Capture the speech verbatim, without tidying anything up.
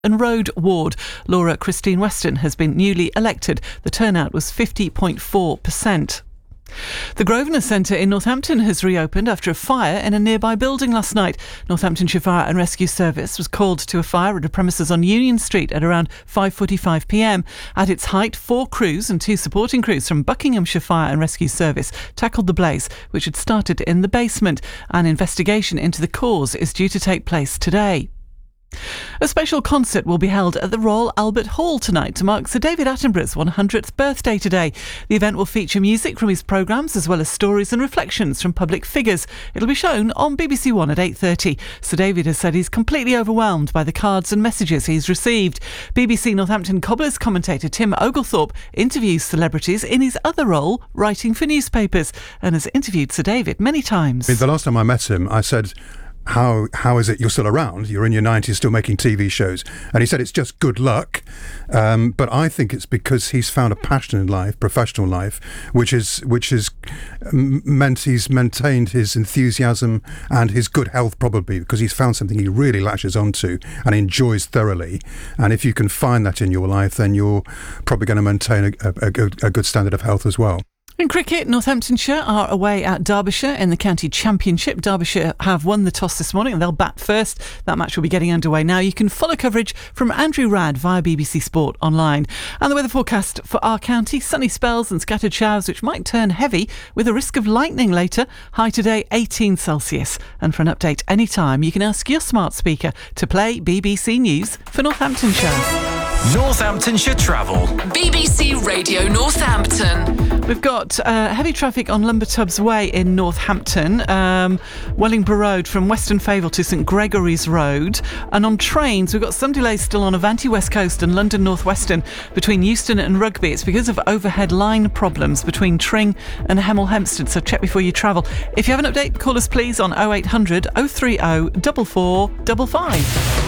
and Road ward. Laura Christine Weston has been newly elected. The turnout was fifty point four percent. The Grosvenor Centre in Northampton has reopened after a fire in a nearby building last night. Northamptonshire Fire and Rescue Service was called to a fire at a premises on Union Street at around five forty-five p m. At its height, four crews and two supporting crews from Buckinghamshire Fire and Rescue Service tackled the blaze, which had started in the basement. An investigation into the cause is due to take place today. A special concert will be held at the Royal Albert Hall tonight to mark Sir David Attenborough's one hundredth birthday today. The event will feature music from his programmes as well as stories and reflections from public figures. It'll be shown on B B C One at eight thirty. Sir David has said he's completely overwhelmed by the cards and messages he's received. B B C Northampton Cobblers commentator Tim Oglethorpe interviews celebrities in his other role, writing for newspapers, and has interviewed Sir David many times. The last time I met him, I said, How how is it you're still around? You're in your nineties, still making T V shows. And he said it's just good luck. Um, but I think it's because he's found a passion in life, professional life, which is which has meant he's maintained his enthusiasm and his good health, probably because he's found something he really latches onto and enjoys thoroughly. And if you can find that in your life, then you're probably going to maintain a, a, a, good, a good standard of health as well. In cricket, Northamptonshire are away at Derbyshire in the county championship. Derbyshire have won the toss this morning and they'll bat first. That match will be getting underway now. You can follow coverage from Andrew Radd via B B C Sport online. And the weather forecast for our county: sunny spells and scattered showers which might turn heavy with a risk of lightning later. High today eighteen Celsius. And for an update anytime, you can ask your smart speaker to play B B C News for Northamptonshire. Northamptonshire Travel. B B C Radio Northampton. We've got uh, heavy traffic on Lumbertubs Way in Northampton, um, Wellingborough Road from Western Favel to St Gregory's Road. And on trains, we've got some delays still on Avanti West Coast and London North Western between Euston and Rugby. It's because of overhead line problems between Tring and Hemel Hempstead, so check before you travel. If you have an update, call us please on oh eight hundred, oh three oh, four four five five.